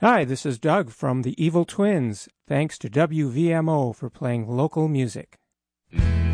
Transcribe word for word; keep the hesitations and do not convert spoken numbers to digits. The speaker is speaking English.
Hi, this is Doug from the Evil Twins. Thanks to W V M O for playing local music.